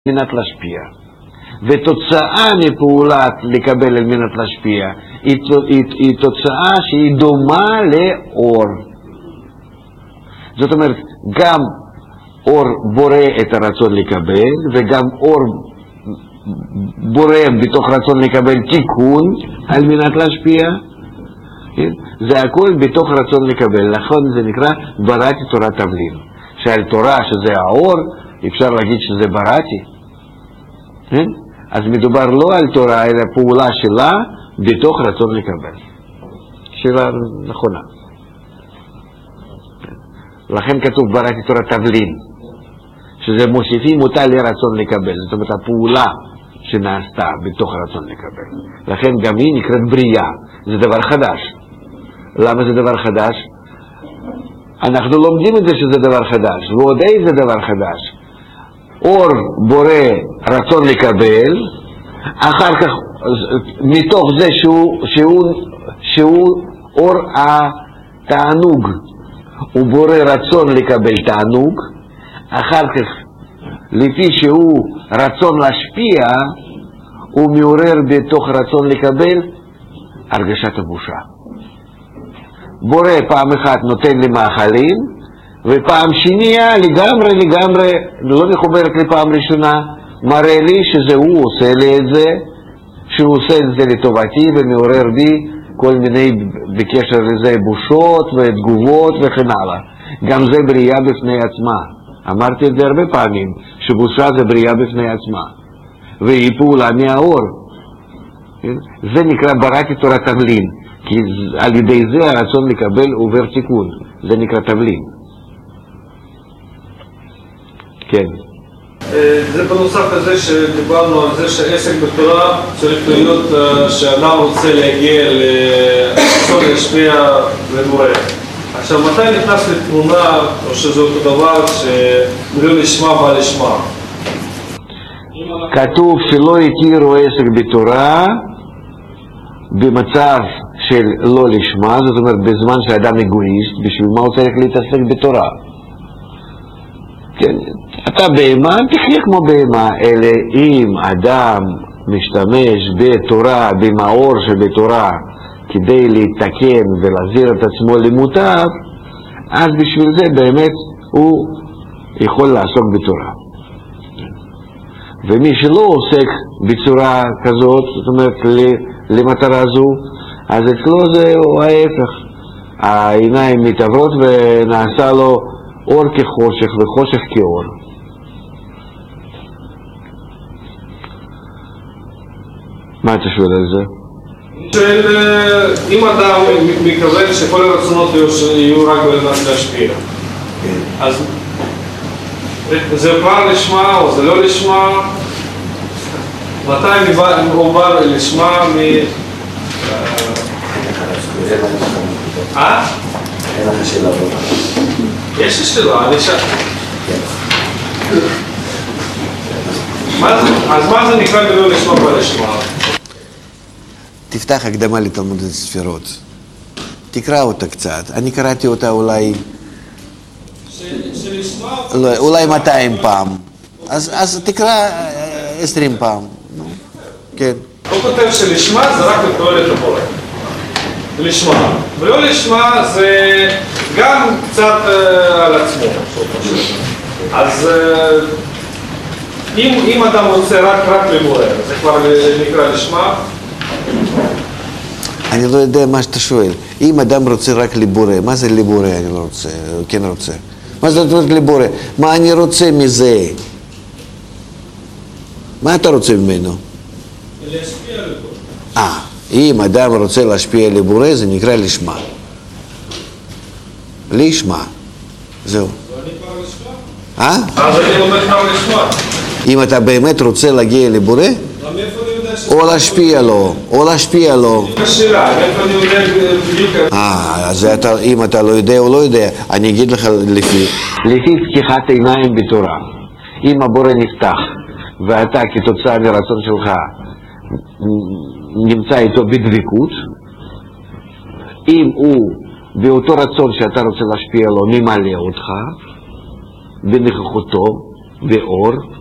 מנת להשפיע. ותוצאה מפעולת לקבל על מנת להשפיע היא תוצאה שהיא דומה לאור. זאת אומרת, גם אור בורא את הרצון לקבל, וגם אור בורא בתוך רצון לקבל תיקון על מנת להשפיע. זה הכל בתוך רצון לקבל. לכן זה נקרא בראתי תורת תבלין. שעל תורה שזה האור, אפשר להגיד שזה בראתי. אז מדובר לא על תורה, אלא פעולה שלה בתוך רצון לקבל. שאלה נכונה. לכן כתוב בראתי תורת תבלין, שזה מוסיפים אותה לרצון לקבל. זאת אומרת, הפעולה שנעשתה בתוך הרצון לקבל. לכן גם היא נקראת בריאה. זה דבר חדש. למה זה דבר חדש? אנחנו לומדים את זה שזה דבר חדש. ועוד איזה דבר חדש? אור בורא רצון לקבל, אחר כך מתוך זה שהוא אור התענוג, הוא בורא רצון לקבל תענוג, אחר כך לפי שהוא רצון להשפיע, הוא מעורר בתוך רצון לקבל הרגשת הבושה. בורא פעם אחת נותן לי מאכלים, ופעם שנייה לגמרי לא מחוברת לפעם ראשונה, מראה לי שזה הוא עושה לי את זה, שהוא עושה את זה לטובתי ומעורר בי כל מיני בקשר לזה בושות ותגובות וכן הלאה. גם זה בריאה בפני עצמה. אמרתי את זה הרבה פעמים, שבושה זה בריאה בפני עצמה, והיא פעולה מהאור. זה נקרא בראתי תורת תבלין, כי על ידי זה הרצון לקבל עובר תיקון. זה נקרא תבלין. כן. זה בנוסף לזה שדיברנו על זה שעסק בתורה צריך להיות שאדם רוצה להגיע לרצון להשפיע לבורא. עכשיו, מתי נכנס לתמונה, או שזה אותו דבר שלא לשמה בא לשמה? כתוב שלא התירו עסק בתורה במצב של לא לשמה, זאת אומרת בזמן שאדם אגואיסט, בשביל מה הוא צריך להתעסק בתורה? כן, אתה בהמה, תחיה כמו בהמה, אלא אם אדם משתמש בתורה, במאור שבתורה, כדי להתקן ולהחזיר את עצמו למוטב, אז בשביל זה באמת הוא יכול לעסוק בתורה. ומי שלא עוסק בצורה כזאת, זאת אומרת למטרה זו, אז אצלו זה ההפך. העיניים מתעברות ונעשה לו אור כחושך וחושך כאור. מה אתה שואל על זה? אם אדם מכוון שכל הרצונות יהיו רק בלנת להשפיע, אז זה כבר לשמה או זה לא לשמה? מתי הוא בא לשמה אין לך שאלה בו. יש לי שאלה, אני שאלה. אז מה זה נקרא ולא לשמה בלשמה? תפתח הקדמה לתלמוד הספירות. תקרא אותה קצת. אני קראתי אותה אולי 200 פעם. אז תקרא 20 פעם. כן. הוא כותב שלשמה זה רק לתועלת הבורא. לשמה. ולא לשמה זה גם קצת על עצמו. אז אם אדם רוצה רק לבורא, זה כבר נקרא לשמה? אני לא יודע מה שאתה שואל. אם אדם רוצה רק לבורא, מה זה לבורא אני לא רוצה, כן רוצה? מה זה רק לבורא? מה אני רוצה מזה? מה אתה רוצה ממנו? להשפיע לבורא. אם אדם רוצה להשפיע לבורא, זה נקרא לשמה. לשמה. זהו. ואני כבר לשמה? אז אני לומד כבר לשמה. אם אתה באמת רוצה להגיע לבורא, או להשפיע לו, או להשפיע לו. השאלה, איפה אני יודע בדיוק? אז אם אתה לא יודע או לא יודע, אני אגיד לך לפי פתיחת עיניים בתורה. אם הבורא נפתח, ואתה כתוצאה מרצון שלך נמצא איתו בדבקות, אם הוא באותו רצון שאתה רוצה להשפיע לו ממלא אותך בנוכחותו באור,